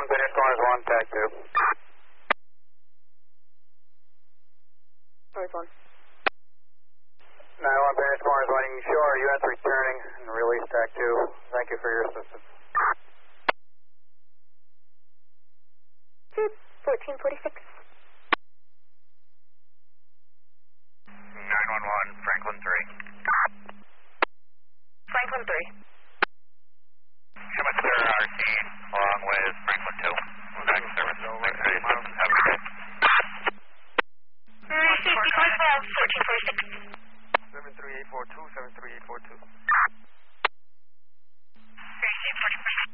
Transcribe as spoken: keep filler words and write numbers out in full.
one, finish Mars one, tag two. Mars one. nine one, finish Mars one. You can show our U S returning and release tag two. Thank you for your assistance. fourteen forty-six.